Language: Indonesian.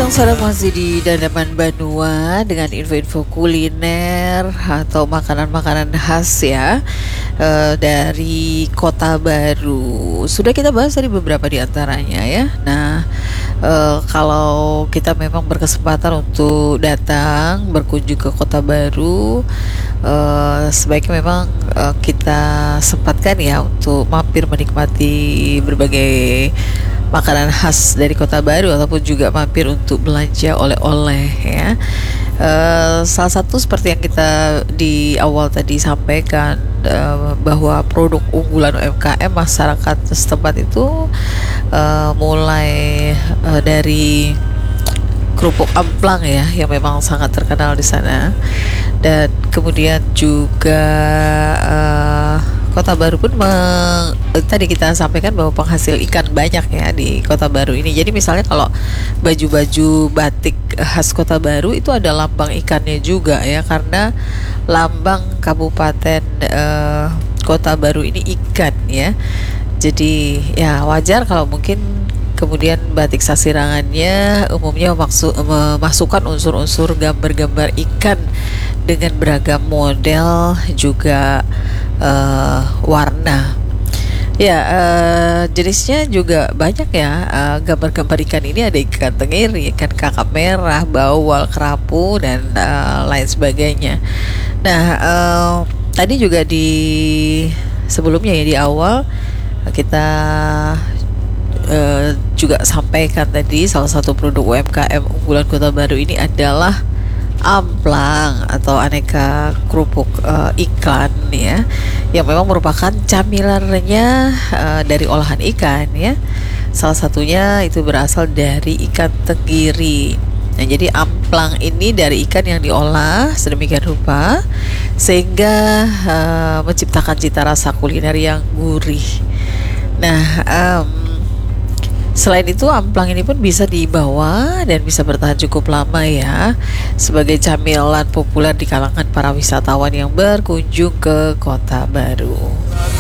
Sekarang masih di Dadaman Banua dengan info-info kuliner atau makanan-makanan khas ya, dari Kota Baru. Sudah kita bahas tadi beberapa di antaranya ya. Nah, kalau kita memang berkesempatan untuk datang berkunjung ke Kota Baru, sebaiknya memang kita sempatkan ya untuk mampir menikmati berbagai makanan khas dari Kota Baru ataupun juga mampir untuk belanja oleh-oleh ya. Salah satu seperti yang kita di awal tadi sampaikan, bahwa produk unggulan UMKM masyarakat setempat itu mulai dari kerupuk amplang ya, yang memang sangat terkenal di sana, dan kemudian juga Kota Baru pun tadi kita sampaikan bahwa penghasil ikan banyak ya di Kota Baru ini. Jadi misalnya kalau baju-baju batik khas Kota Baru itu ada lambang ikannya juga ya, karena lambang Kabupaten Kota Baru ini ikan ya. Jadi ya wajar kalau mungkin kemudian batik sasirangannya umumnya memasukkan unsur-unsur gambar-gambar ikan dengan beragam model juga warna. Ya, jenisnya juga banyak ya. Gambar-gambar ikan ini ada ikan tenggiri, ikan kakap merah, bawal, kerapu, dan lain sebagainya. Nah, tadi juga di sebelumnya ya, di awal kita juga sampaikan tadi salah satu produk UMKM unggulan Kota Baru ini adalah amplang atau aneka kerupuk ikan ya, yang memang merupakan camilannya dari olahan ikan ya. Salah satunya itu berasal dari ikan tenggiri. Nah, jadi amplang ini dari ikan yang diolah sedemikian rupa sehingga menciptakan cita rasa kuliner yang gurih. Nah, selain itu amplang ini pun bisa dibawa dan bisa bertahan cukup lama ya, sebagai camilan populer di kalangan para wisatawan yang berkunjung ke Kota Baru.